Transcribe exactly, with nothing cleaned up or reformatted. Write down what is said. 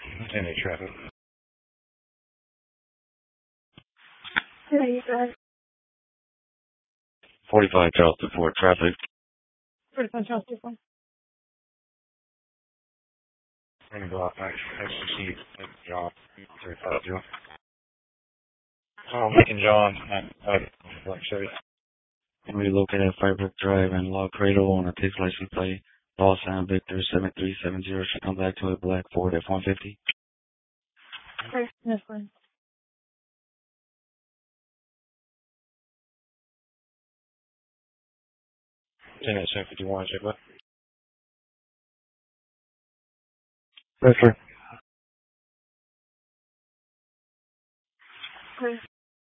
Any traffic. Yeah, you guys. forty-five Charleston Ford traffic. forty-five Charleston Ford. I'm going to go out next. Next to Keith. John. thirty-five John. Oh, Mike and John. Uh, Black Chevy. We located at Firebrook Drive and Law Cradle on a takes license plate. Los San Victor seven three seven zero should come back to a black Ford F one fifty. Okay, that's fine. ten at seven fifty-one, check what? Yes, sir. Okay.